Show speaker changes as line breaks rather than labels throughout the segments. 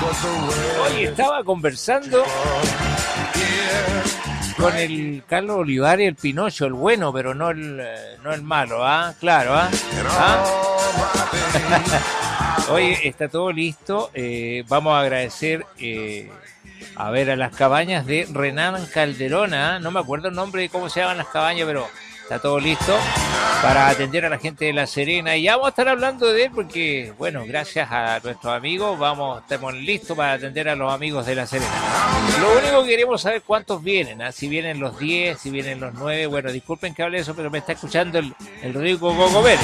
Oye, estaba conversando con el Carlos Olivares, el Pinocho, el bueno, pero no el malo, ¿ah? Claro, ¿ah? Oye, está todo listo. Vamos a agradecer a ver a las cabañas de Renan Calderón, ¿ah? No me acuerdo el nombre de cómo se llaman las cabañas, pero está todo listo para atender a la gente de La Serena. Y ya vamos a estar hablando de él porque, bueno, gracias a nuestros amigos, estamos listos para atender a los amigos de La Serena. Lo único que queremos saber cuántos vienen, ¿eh? Si vienen los 10, si vienen los 9. Bueno, disculpen que hable de eso, pero me está escuchando el rico Coco Pérez.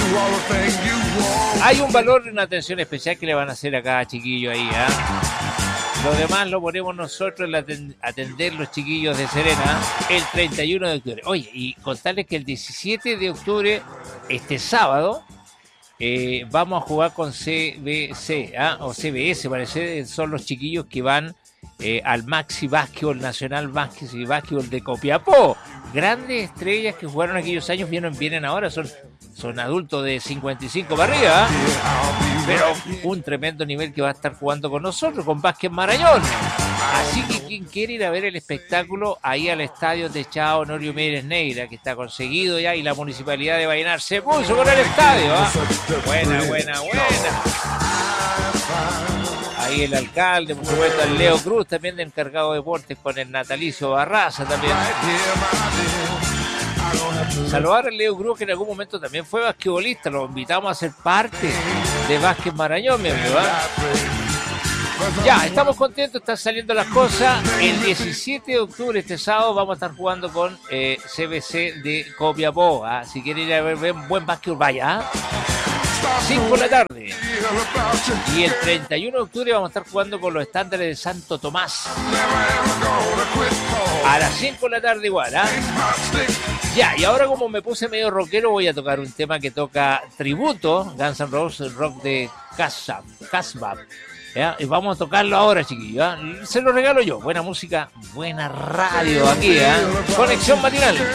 Hay un valor y una atención especial que le van a hacer a cada chiquillo ahí, ¿eh? Lo demás lo ponemos nosotros atender los chiquillos de Serena el 31 de octubre. Oye, y contarles que el 17 de octubre, este sábado, vamos a jugar con CBC, o CBS, parece, son los chiquillos que van al Maxi Básquetbol, Nacional Maxi Básquetbol de Copiapó. Grandes estrellas que jugaron aquellos años, vienen ahora, son adultos de 55 para arriba, pero un tremendo nivel que va a estar jugando con nosotros, con Vázquez Marañón. Así que quien quiere ir a ver el espectáculo, ahí al estadio techado Honorio Mieres Neira, que está conseguido ya, y la Municipalidad de Vallenar se puso con el estadio, ¿ah? Buena. Ahí el alcalde, por supuesto, el Leo Cruz, también de encargado de deportes, con el natalicio Barraza también. Saludar al Leo Cruz, que en algún momento también fue basquetbolista, lo invitamos a ser parte de Vázquez Marañón, mi amigo, ¿eh? Ya, estamos contentos, están saliendo las cosas. El 17 de octubre, este sábado, vamos a estar jugando con CBC de Copiapó, ¿eh? Si quieren ir a ver buen básquetbol, vaya, ¿eh? 5 de la tarde. Y el 31 de octubre vamos a estar jugando con los Estándares de Santo Tomás a las 5 de la tarde igual, ¿ah? Ya, y ahora como me puse medio rockero, voy a tocar un tema que toca tributo, Guns N' Roses, el rock de Casbah. Y vamos a tocarlo ahora, chiquillos, ¿eh? Se lo regalo yo. Buena música, buena radio aquí, ¿eh? Conexión matinal.